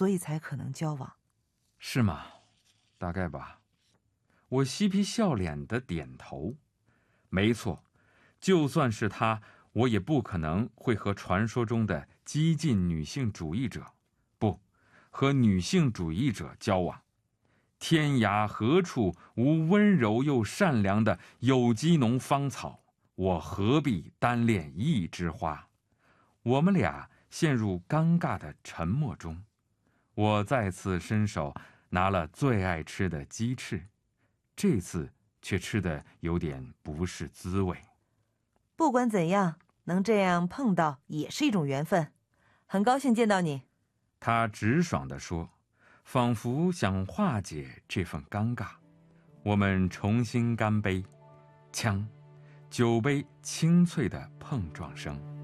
所以才可能交往。 是吗？大概吧。我嬉皮笑脸地点头。没错，就算是他，我也不可能会和传说中的激进女性主义者，不，和女性主义者交往。天涯何处无温柔又善良的有机农芳草，我何必单恋一枝花？我们俩陷入尴尬的沉默中，我再次伸手拿了最爱吃的鸡翅，这次却吃得有点不是滋味。 不管怎样，能这样碰到也是一种缘分，很高兴见到你。 他直爽地说，仿佛想化解这份尴尬。我们重新干杯，锵，酒杯清脆的碰撞声。